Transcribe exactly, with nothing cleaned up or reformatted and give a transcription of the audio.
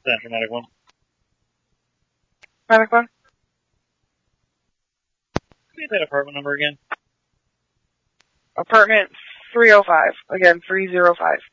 That's dramatic one. Dramatic one? Read that apartment number again. Apartment three oh five. Again, three oh five.